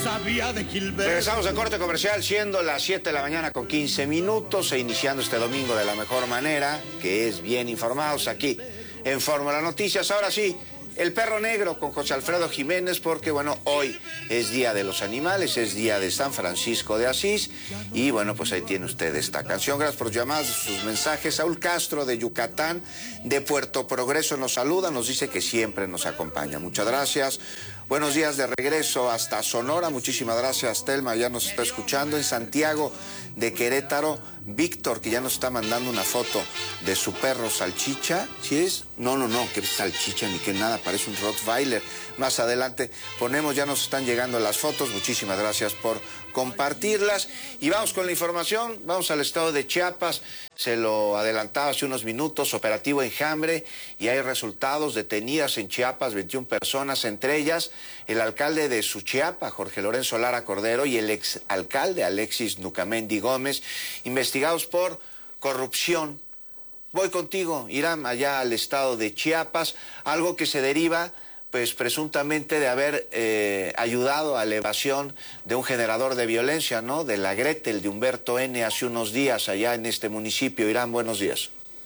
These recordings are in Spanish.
Sabía de Gilberto. Regresamos al corte comercial, siendo las 7 de la mañana con 15 minutos e iniciando este domingo de la mejor manera, que es bien informados aquí en Fórmula Noticias. Ahora sí, el perro negro con José Alfredo Jiménez, porque bueno, hoy es Día de los Animales, es Día de San Francisco de Asís, y bueno, pues ahí tiene usted esta canción. Gracias por llamar, sus mensajes. Saúl Castro de Yucatán, de Puerto Progreso, nos saluda, nos dice que siempre nos acompaña. Muchas gracias. Buenos días de regreso hasta Sonora. Muchísimas gracias, Telma, ya nos está escuchando. En Santiago de Querétaro, Víctor, que ya nos está mandando una foto de su perro Salchicha. ¿Sí es? No, que es salchicha ni que nada, parece un Rottweiler. Más adelante ponemos, ya nos están llegando las fotos. Muchísimas gracias por compartirlas. Y vamos con la información, vamos al estado de Chiapas. Se lo adelantaba hace unos minutos, operativo Enjambre, y hay resultados. Detenidas en Chiapas 21 personas, entre ellas el alcalde de Suchiapa, Jorge Lorenzo Lara Cordero, y el exalcalde Alexis Nucamendi Gómez, investigados por corrupción. Voy contigo, Irán, allá al estado de Chiapas, algo que se deriva pues presuntamente de haber ayudado a la evasión de un generador de violencia, ¿no? De la Gretel, de Humberto N. hace unos días allá en este municipio. Irán, buenos días.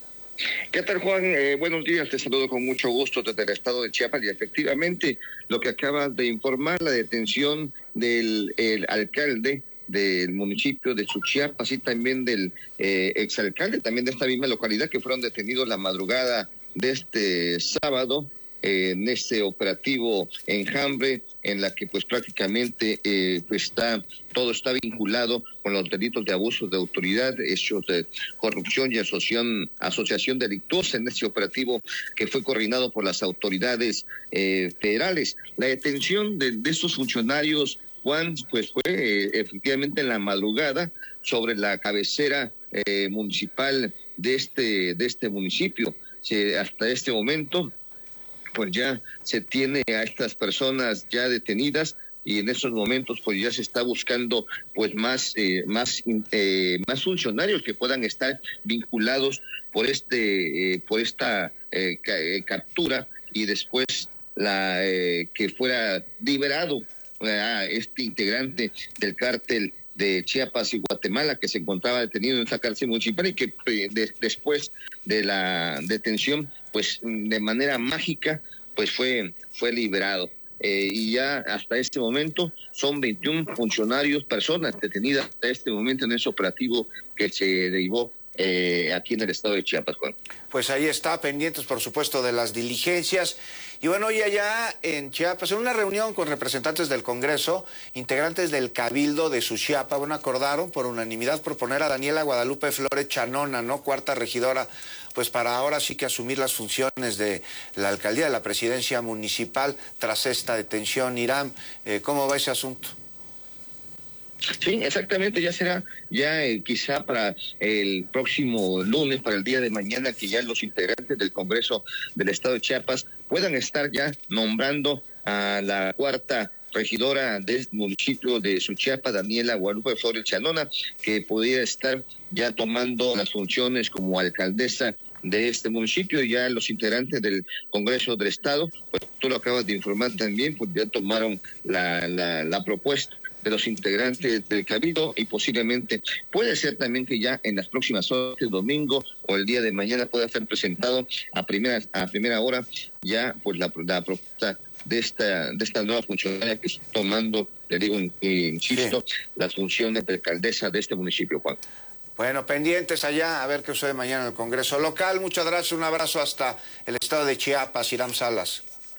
¿Qué tal, Juan? Buenos días, te saludo con mucho gusto desde el estado de Chiapas, y efectivamente lo que acabas de informar, la detención del alcalde del municipio de Suchiapa, y también del exalcalde también de esta misma localidad, que fueron detenidos la madrugada de este sábado en este operativo Enjambre, en la que pues prácticamente pues todo está vinculado con los delitos de abuso de autoridad, hechos de corrupción y asociación delictuosa, en este operativo que fue coordinado por las autoridades federales. La detención de estos funcionarios, Juan, pues fue efectivamente en la madrugada sobre la cabecera municipal de este municipio. Hasta este momento pues ya se tiene a estas personas ya detenidas, y en estos momentos pues ya se está buscando pues más funcionarios que puedan estar vinculados por esta captura, y después que fuera liberado este integrante del cártel de Chiapas y Guatemala, que se encontraba detenido en esta cárcel municipal, y que después de la detención pues de manera mágica pues fue liberado. Y ya hasta este momento son 21 personas detenidas hasta este momento en ese operativo que se derivó aquí en el estado de Chiapas, Juan. Pues ahí está, pendientes por supuesto de las diligencias. Y bueno, hoy allá en Chiapas, en una reunión con representantes del Congreso, integrantes del Cabildo de Suchiapa, bueno, acordaron por unanimidad proponer a Daniela Guadalupe Flores Chanona, ¿no? Cuarta regidora, pues para ahora sí que asumir las funciones de la alcaldía, de la presidencia municipal, tras esta detención. Irán, ¿cómo va ese asunto? Sí, exactamente, ya será quizá para el próximo lunes, para el día de mañana, que ya los integrantes del Congreso del Estado de Chiapas puedan estar ya nombrando a la cuarta regidora del municipio de Suchiapa, Daniela Guadalupe Flores Chanona, que pudiera estar ya tomando las funciones como alcaldesa de este municipio. Ya los integrantes del Congreso del Estado, pues tú lo acabas de informar también, pues ya tomaron la propuesta de los integrantes del Cabildo, y posiblemente puede ser también que ya en las próximas horas, el domingo o el día de mañana, pueda ser presentado a primera hora ya pues la propuesta de esta nueva funcionaria que está tomando, le digo, insisto, sí, las funciones de alcaldesa de este municipio, Juan. Bueno, pendientes allá, a ver qué sucede mañana en el Congreso local. Muchas gracias, un abrazo hasta el estado de Chiapas, Irán Salas.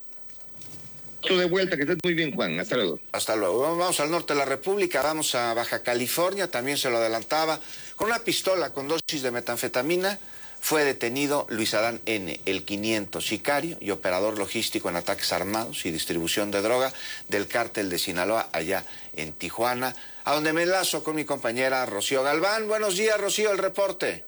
De vuelta, que estés muy bien, Juan. Hasta luego. Hasta luego. Vamos al norte de la República, vamos a Baja California, también se lo adelantaba. Con una pistola con dosis de metanfetamina fue detenido Luis Adán N., el 500, sicario y operador logístico en ataques armados y distribución de droga del cártel de Sinaloa allá en Tijuana, a donde me enlazo con mi compañera Rocío Galván. Buenos días, Rocío, el reporte.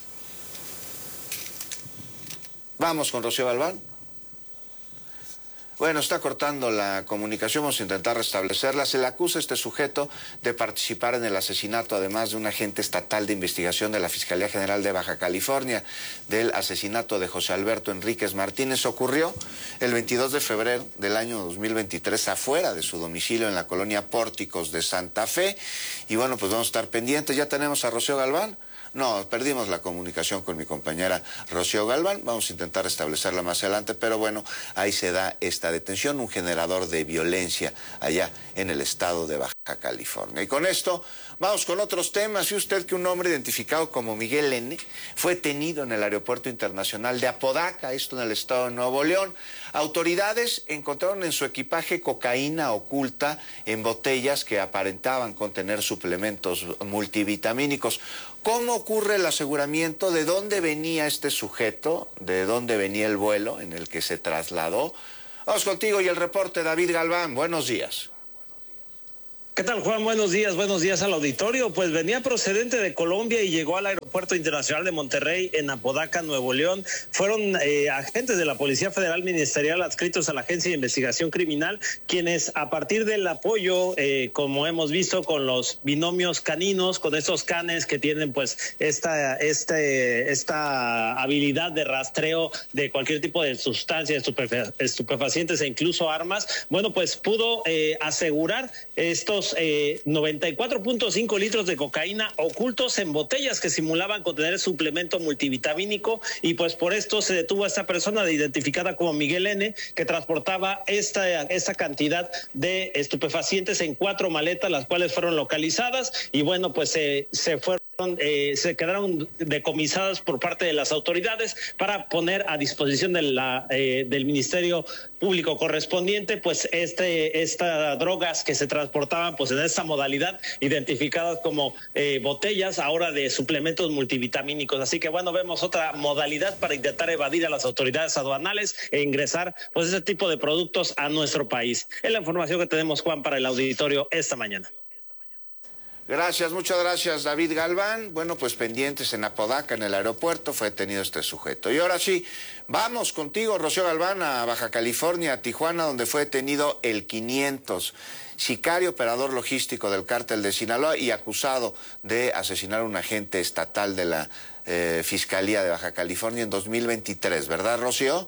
Vamos con Rocío Galván. Bueno, está cortando la comunicación, vamos a intentar restablecerla. Se le acusa a este sujeto de participar en el asesinato, además de un agente estatal de investigación de la Fiscalía General de Baja California, del asesinato de José Alberto Enríquez Martínez. Ocurrió el 22 de febrero del año 2023 afuera de su domicilio en la colonia Pórticos de Santa Fe. Y bueno, pues vamos a estar pendientes. Ya tenemos a Rocío Galván. No, perdimos la comunicación con mi compañera Rocío Galván. Vamos a intentar restablecerla más adelante, pero bueno, ahí se da esta detención, un generador de violencia allá en el estado de Baja California. Y con esto vamos con otros temas. ¿Y usted que un hombre identificado como Miguel N. fue detenido en el Aeropuerto Internacional de Apodaca, esto en el estado de Nuevo León? Autoridades encontraron en su equipaje cocaína oculta en botellas que aparentaban contener suplementos multivitamínicos. ¿Cómo ocurre el aseguramiento? ¿De dónde venía este sujeto? ¿De dónde venía el vuelo en el que se trasladó? Vamos contigo y el reporte, David Galván. Buenos días. ¿Qué tal, Juan? Buenos días al auditorio. Pues venía procedente de Colombia y llegó al Aeropuerto Internacional de Monterrey en Apodaca, Nuevo León. Fueron agentes de la Policía Federal Ministerial adscritos a la Agencia de Investigación Criminal, quienes a partir del apoyo, como hemos visto con los binomios caninos, con estos canes que tienen pues esta habilidad de rastreo de cualquier tipo de sustancia, estupefacientes e incluso armas, bueno, pues pudo asegurar estos 94.5 litros de cocaína ocultos en botellas que simulaban contener suplemento multivitamínico, y pues por esto se detuvo a esta persona identificada como Miguel N., que transportaba esta cantidad de estupefacientes en 4 maletas, las cuales fueron localizadas y bueno, pues se quedaron decomisadas por parte de las autoridades para poner a disposición del Ministerio Público correspondiente pues estas drogas que se transportaban pues en esta modalidad, identificadas como botellas ahora de suplementos multivitamínicos. Así que bueno, vemos otra modalidad para intentar evadir a las autoridades aduanales e ingresar pues ese tipo de productos a nuestro país. Es la información que tenemos, Juan, para el auditorio esta mañana. Gracias, muchas gracias, David Galván. Bueno, pues pendientes en Apodaca, en el aeropuerto, fue detenido este sujeto. Y ahora sí, vamos contigo, Rocío Galván, a Baja California, a Tijuana, donde fue detenido el 500, sicario operador logístico del cártel de Sinaloa y acusado de asesinar a un agente estatal de la Fiscalía de Baja California en 2023, ¿verdad, Rocío?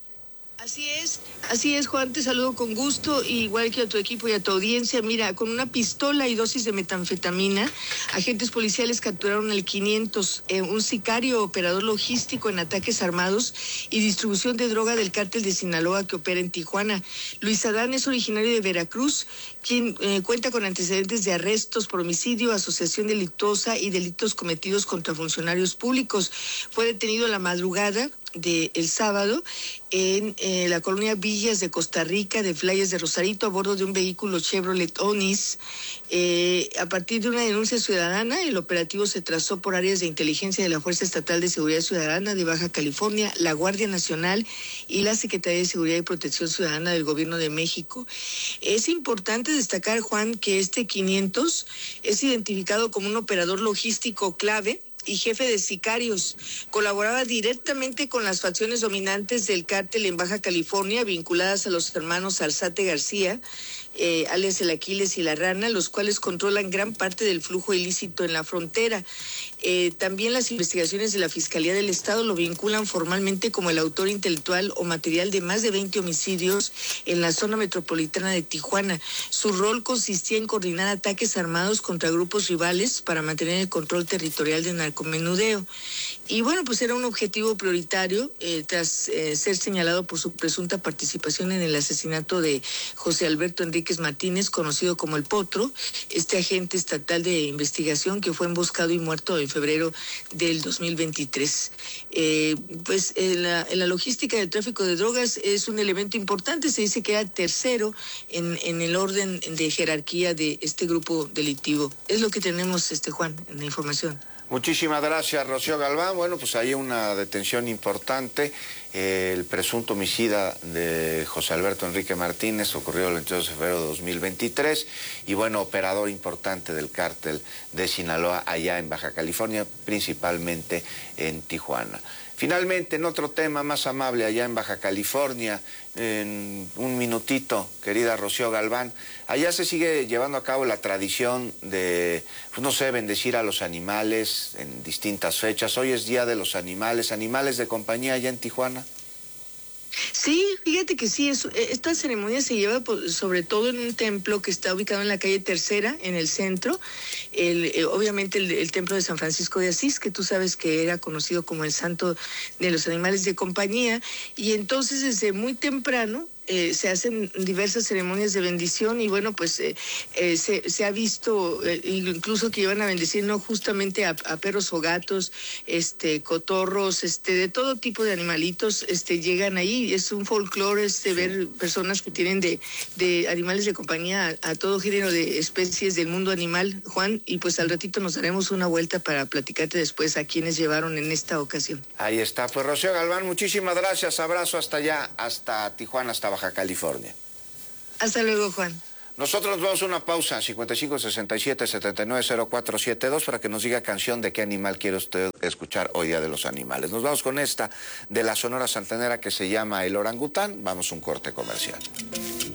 Así es, Juan, te saludo con gusto, igual que a tu equipo y a tu audiencia. Mira, con una pistola y dosis de metanfetamina, agentes policiales capturaron el 500, un sicario operador logístico en ataques armados y distribución de droga del cártel de Sinaloa que opera en Tijuana. Luis Adán es originario de Veracruz, quien cuenta con antecedentes de arrestos por homicidio, asociación delictuosa y delitos cometidos contra funcionarios públicos. Fue detenido en la madrugada del sábado en la colonia Villas de Costa Rica, de Playas de Rosarito, a bordo de un vehículo Chevrolet Onis. A partir de una denuncia ciudadana, el operativo se trazó por áreas de inteligencia de la Fuerza Estatal de Seguridad Ciudadana de Baja California, la Guardia Nacional y la Secretaría de Seguridad y Protección Ciudadana del Gobierno de México. Es importante destacar, Juan, que este 500 es identificado como un operador logístico clave y jefe de sicarios. Colaboraba directamente con las facciones dominantes del cártel en Baja California, vinculadas a los hermanos Alzate García, alias el Aquiles y la Rana, los cuales controlan gran parte del flujo ilícito en la frontera. También las investigaciones de la Fiscalía del Estado lo vinculan formalmente como el autor intelectual o material de más de 20 homicidios en la zona metropolitana de Tijuana. Su rol consistía en coordinar ataques armados contra grupos rivales para mantener el control territorial de narcomenudeo. Y bueno, pues era un objetivo prioritario tras ser señalado por su presunta participación en el asesinato de José Alberto Enríquez Martínez, conocido como El Potro, este agente estatal de investigación que fue emboscado y muerto en febrero del 2023. Pues en la logística del tráfico de drogas es un elemento importante. Se dice que era tercero en el orden de jerarquía de este grupo delictivo. Es lo que tenemos, Juan, en la información. Muchísimas gracias, Rocío Galván. Bueno, pues hay una detención importante. El presunto homicida de José Alberto Enrique Martínez ocurrió el 22 de febrero de 2023 y bueno, operador importante del cártel de Sinaloa allá en Baja California, principalmente en Tijuana. Finalmente, en otro tema más amable allá en Baja California, en un minutito, querida Rocío Galván, allá se sigue llevando a cabo la tradición de, pues no sé, bendecir a los animales en distintas fechas. Hoy es Día de los Animales, animales de compañía allá en Tijuana. Sí, fíjate que sí, esta ceremonia se lleva sobre todo en un templo que está ubicado en la calle Tercera, en el centro, obviamente el templo de San Francisco de Asís, que tú sabes que era conocido como el santo de los animales de compañía, y entonces desde muy temprano se hacen diversas ceremonias de bendición y bueno, pues se ha visto incluso que iban a bendecir no justamente a perros o gatos, cotorros, de todo tipo de animalitos, llegan ahí. Es un folclore ver personas que tienen de animales de compañía a todo género de especies del mundo animal, Juan, y pues al ratito nos daremos una vuelta para platicarte después a quienes llevaron en esta ocasión. Ahí está, pues Rocío Galván, muchísimas gracias, abrazo hasta allá, hasta Tijuana, hasta Baja California. Hasta luego, Juan. Nosotros nos vamos a una pausa, 5567-790472, para que nos diga canción de qué animal quiere usted escuchar hoy Día de los Animales. Nos vamos con esta de la Sonora Santanera que se llama El Orangután. Vamos a un corte comercial.